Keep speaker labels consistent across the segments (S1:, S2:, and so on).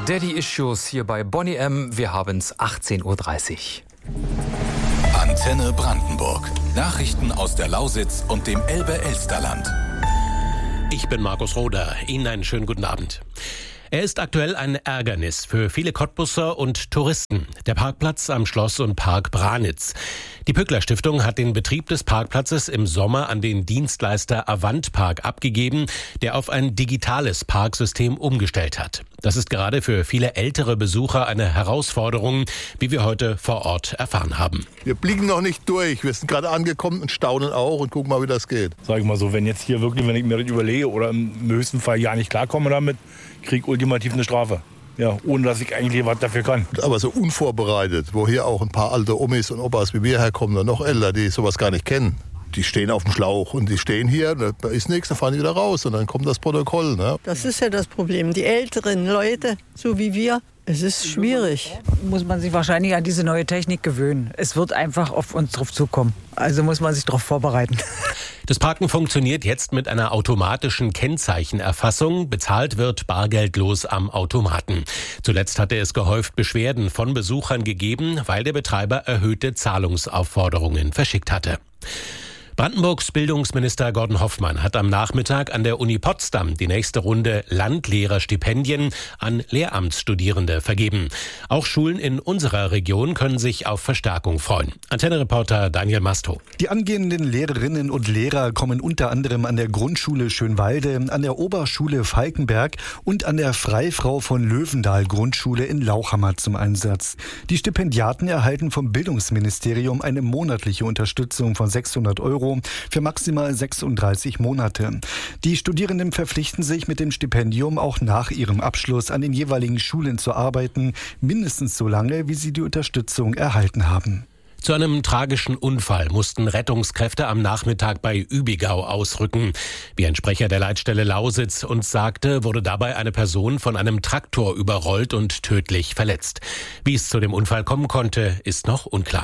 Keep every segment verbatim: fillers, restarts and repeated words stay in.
S1: Daddy Issues hier bei Bonnie M. Wir haben es achtzehn Uhr dreißig.
S2: Antenne Brandenburg. Nachrichten aus der Lausitz und dem Elbe-Elsterland.
S3: Ich bin Markus Roder. Ihnen einen schönen guten Abend. Er ist aktuell ein Ärgernis für viele Cottbusser und Touristen. Der Parkplatz am Schloss und Park Branitz. Die Pückler Stiftung hat den Betrieb des Parkplatzes im Sommer an den Dienstleister Avantpark abgegeben, der auf ein digitales Parksystem umgestellt hat. Das ist gerade für viele ältere Besucher eine Herausforderung, wie wir heute vor Ort erfahren haben.
S4: Wir blicken noch nicht durch. Wir sind gerade angekommen und staunen auch und gucken mal, wie das geht.
S5: Sag ich mal so, wenn jetzt hier wirklich, wenn ich mir das überlege oder im höchsten Fall ja nicht klarkomme damit, kriege ich ultimativ eine Strafe. Ja, ohne dass ich eigentlich was dafür kann.
S4: Aber so unvorbereitet, wo hier auch ein paar alte Omis und Opas wie wir herkommen, oder noch älter, die sowas gar nicht kennen. Die stehen auf dem Schlauch und die stehen hier, da ist nichts, dann fahren die wieder raus und dann kommt das Protokoll. Ne?
S6: Das ist ja das Problem. Die älteren Leute, so wie wir, es ist schwierig.
S7: Muss man sich wahrscheinlich an diese neue Technik gewöhnen. Es wird einfach auf uns drauf zukommen. Also muss man sich darauf vorbereiten.
S3: Das Parken funktioniert jetzt mit einer automatischen Kennzeichenerfassung. Bezahlt wird bargeldlos am Automaten. Zuletzt hatte es gehäuft Beschwerden von Besuchern gegeben, weil der Betreiber erhöhte Zahlungsaufforderungen verschickt hatte. Brandenburgs Bildungsminister Gordon Hoffmann hat am Nachmittag an der Uni Potsdam die nächste Runde Landlehrerstipendien an Lehramtsstudierende vergeben. Auch Schulen in unserer Region können sich auf Verstärkung freuen. Antenne-Reporter Daniel Masto.
S8: Die angehenden Lehrerinnen und Lehrer kommen unter anderem an der Grundschule Schönwalde, an der Oberschule Falkenberg und an der Freifrau von Löwendahl Grundschule in Lauchhammer zum Einsatz. Die Stipendiaten erhalten vom Bildungsministerium eine monatliche Unterstützung von sechshundert Euro für maximal sechsunddreißig Monate. Die Studierenden verpflichten sich mit dem Stipendium auch nach ihrem Abschluss an den jeweiligen Schulen zu arbeiten, mindestens so lange, wie sie die Unterstützung erhalten haben.
S3: Zu einem tragischen Unfall mussten Rettungskräfte am Nachmittag bei Übigau ausrücken. Wie ein Sprecher der Leitstelle Lausitz uns sagte, wurde dabei eine Person von einem Traktor überrollt und tödlich verletzt. Wie es zu dem Unfall kommen konnte, ist noch unklar.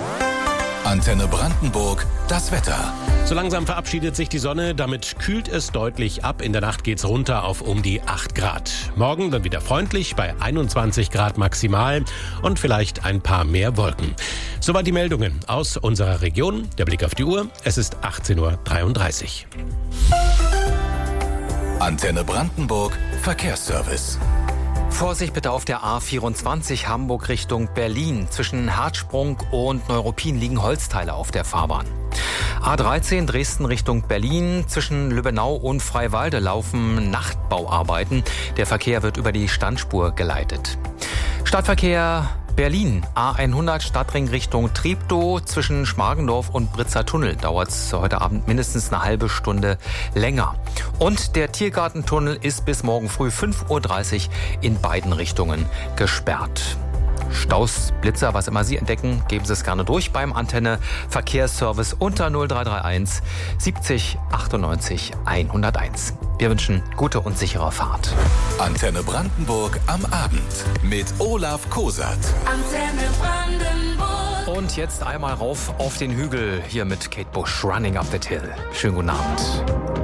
S2: Antenne Brandenburg, das Wetter.
S3: So langsam verabschiedet sich die Sonne, damit kühlt es deutlich ab. In der Nacht geht's runter auf um die acht Grad. Morgen dann wieder freundlich bei einundzwanzig Grad maximal und vielleicht ein paar mehr Wolken. Soweit die Meldungen aus unserer Region. Der Blick auf die Uhr, es ist achtzehn Uhr dreiunddreißig.
S2: Antenne Brandenburg, Verkehrsservice.
S1: Vorsicht bitte auf der A vierundzwanzig Hamburg Richtung Berlin. Zwischen Herzsprung und Neuruppin liegen Holzteile auf der Fahrbahn. A dreizehn Dresden Richtung Berlin. Zwischen Lübbenau und Freiwalde laufen Nachtbauarbeiten. Der Verkehr wird über die Standspur geleitet. Stadtverkehr Berlin, A hundert Stadtring Richtung Treptow. Zwischen Schmargendorf und Britzer Tunnel dauert es heute Abend mindestens eine halbe Stunde länger. Und der Tiergartentunnel ist bis morgen früh fünf Uhr dreißig in beiden Richtungen gesperrt. Staus, Blitzer, was immer Sie entdecken, geben Sie es gerne durch beim Antenne Verkehrsservice unter null drei drei eins siebzig achtundneunzig hunderteins. Wir wünschen gute und sichere Fahrt.
S2: Antenne Brandenburg am Abend mit Olaf Kosat.
S9: Antenne Brandenburg.
S1: Und jetzt einmal rauf auf den Hügel hier mit Kate Bush, Running Up That Hill. Schönen guten Abend.